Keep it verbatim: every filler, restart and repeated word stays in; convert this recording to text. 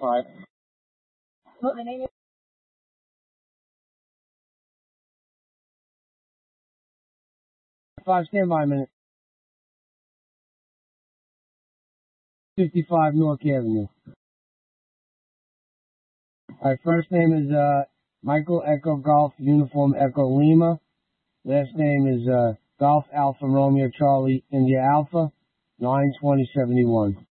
five. What my name is? Five, stand by a minute. fifty-five Newark Avenue. Alright, first name is, uh, Michael Echo Golf Uniform Echo Lima. Last name is, uh, Golf Alpha Romeo Charlie India Alpha, nine twenty seventy-one.